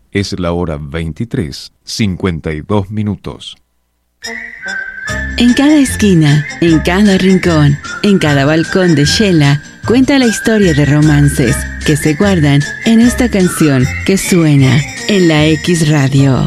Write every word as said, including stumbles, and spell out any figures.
Es la hora veintitrés, cincuenta y dos minutos. En cada esquina, en cada rincón, en cada balcón de Shela, cuenta la historia de romances que se guardan en esta canción que suena en la X Radio.